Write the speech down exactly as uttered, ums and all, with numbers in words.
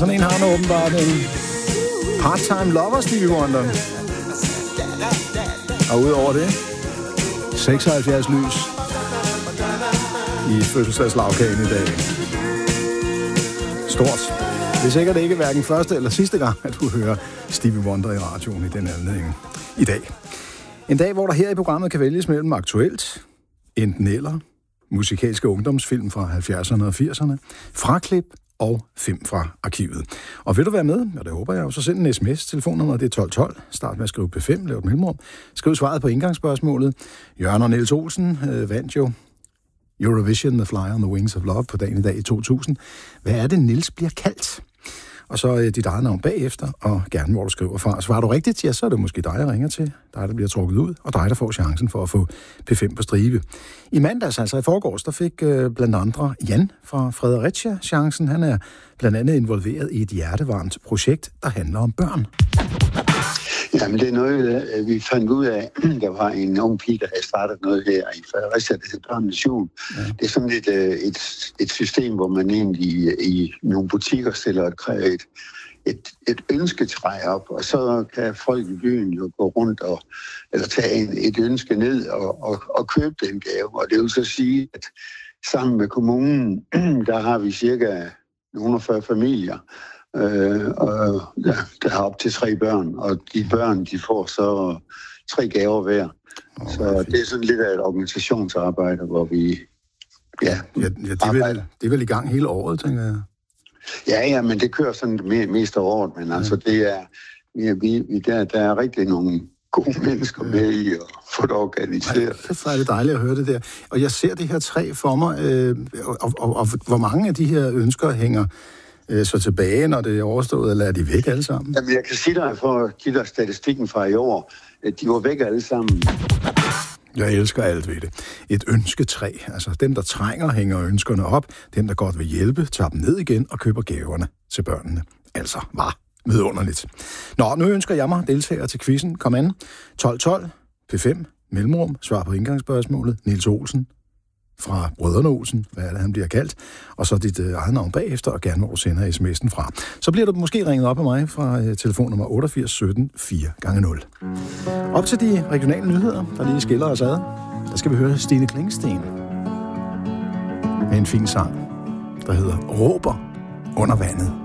sådan en har han åbenbart en part-time lover, Stevie Wonder. Og udover det, seksoghalvfjerds lys i fødselsdagslagkagen i dag. Stort. Det er sikkert ikke hverken første eller sidste gang, at du hører Stevie Wonder i radioen i den anledning i dag. En dag, hvor der her i programmet kan vælges mellem aktuelt, enten eller, musikalske ungdomsfilm fra halvfjerdserne og firserne, fraklip og film fra arkivet. Og vil du være med, og det håber jeg jo, så send en sms. Telefonnummeret det er tolv tolv. Start med at skrive P fem, lav et mellemrum. Skriv svaret på indgangsspørgsmålet. Jørgen og Niels Olsen øh, vandt jo Eurovision, The Fly on the Wings of Love på dagen i dag i to tusind. Hvad er det, Niels bliver kaldt? Og så øh, dit eget navn bagefter, og gerne hvor du skriver fra. Svarer du rigtigt, ja, så er det måske dig, jeg ringer til. Dig, der bliver trukket ud, og dig, der får chancen for at få P fem på stribe. I mandags, altså i forgårs, der fik øh, blandt andre Jan fra Fredericia chancen. Han er blandt andet involveret i et hjertevarmt projekt, der handler om børn. Jamen, det er noget, vi fandt ud af. Der var en ung pige, der havde startet noget her i Fredericia, det hedder Børnenes Jul. Ja. Det er sådan et, et, et system, hvor man egentlig i, i nogle butikker stiller et, et, et, et ønsketræ op, og så kan folk i byen jo gå rundt og eller tage en, et ønske ned og, og, og købe den gave. Og det vil så sige, at sammen med kommunen, der har vi cirka nogle og fyrre familier, Øh, og ja, der har op til tre børn, og de børn, de får så tre gaver hver. Oh, så det er sådan lidt af et organisationsarbejde, hvor vi... Ja, ja, ja det, er vel, det er vel i gang hele året, tænker jeg? Ja, ja, men det kører sådan me- mest af året, men ja. altså det er... Vi, vi, der, der er rigtig nogle gode mennesker med i at få det organiseret. Ja, så er det dejligt at høre det der. Og jeg ser det her træ for mig, øh, og, og, og, og hvor mange af de her ønsker hænger så tilbage, når det er overstået, eller er de væk alle sammen? Jamen, jeg kan sige dig, for at give dig statistikken fra i år, at de var væk alle sammen. Jeg elsker alt ved det. Et ønsketræ. Altså dem, der trænger, hænger ønskerne op. Dem, der godt vil hjælpe, tager dem ned igen og køber gaverne til børnene. Altså, var vidunderligt. Nå, nu ønsker jeg mig deltager til quizzen. Kom an. tolv tolv, P fem, mellemrum, svar på indgangsspørgsmålet. Niels Olsen fra Brødrene Olsen, hvad er det, han bliver kaldt, og så dit øh, eget navn bagefter, og gerne hvor du sender sms'en fra. Så bliver du måske ringet op af mig fra øh, telefonnummer otteogfirs sytten fire gange nul. Op til de regionale nyheder, der lige skiller os ad, der skal vi høre Stine Klingsten med en fin sang, der hedder Råber under vandet.